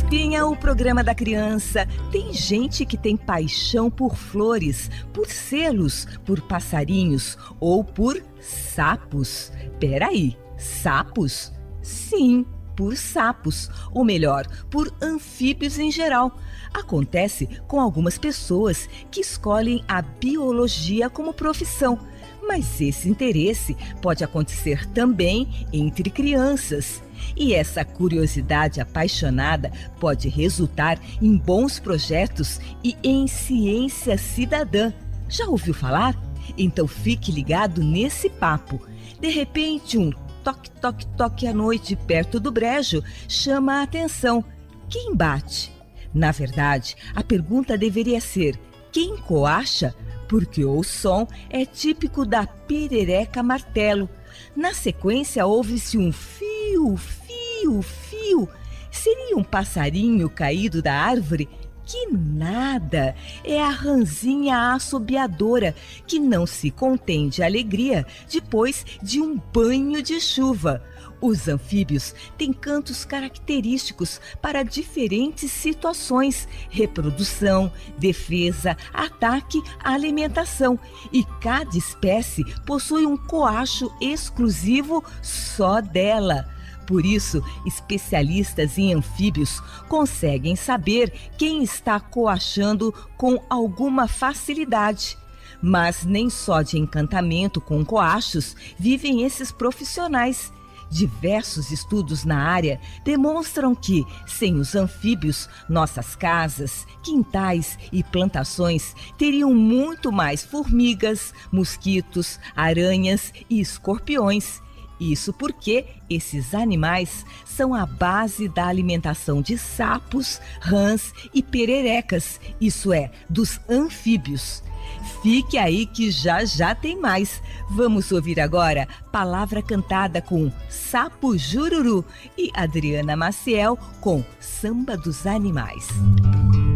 Espinha, o programa da criança. Tem gente que tem paixão por flores, por selos, por passarinhos ou por sapos. Peraí, sapos? Sim, por sapos, ou melhor, por anfíbios em geral. Acontece com algumas pessoas que escolhem a biologia como profissão, mas esse interesse pode acontecer também entre crianças. E essa curiosidade apaixonada pode resultar em bons projetos e em ciência cidadã. Já ouviu falar? Então fique ligado nesse papo. De repente, um toque, toque, toque à noite perto do brejo chama a atenção. Quem bate? Na verdade, a pergunta deveria ser: quem coacha? Porque o som é típico da perereca martelo. Na sequência, ouve-se um fio, fio, fio. Seria um passarinho caído da árvore? Que nada! É a ranzinha assobiadora, que não se contém de alegria depois de um banho de chuva. Os anfíbios têm cantos característicos para diferentes situações: reprodução, defesa, ataque, alimentação. E cada espécie possui um coacho exclusivo só dela. Por isso, especialistas em anfíbios conseguem saber quem está coachando com alguma facilidade. Mas nem só de encantamento com coachos vivem esses profissionais. Diversos estudos na área demonstram que, sem os anfíbios, nossas casas, quintais e plantações teriam muito mais formigas, mosquitos, aranhas e escorpiões. Isso porque esses animais são a base da alimentação de sapos, rãs e pererecas, isso é, dos anfíbios. Fique aí que já já tem mais. Vamos ouvir agora Palavra Cantada com Sapo Jururu e Adriana Maciel com Samba dos Animais.